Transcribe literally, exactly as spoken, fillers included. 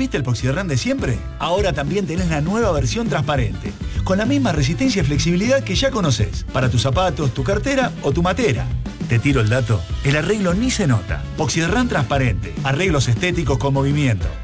¿Viste el Poxirran de siempre? Ahora también tenés la nueva versión transparente, con la misma resistencia y flexibilidad que ya conocés, para tus zapatos, tu cartera o tu matera. Te tiro el dato, el arreglo ni se nota. Poxirran transparente, arreglos estéticos con movimiento.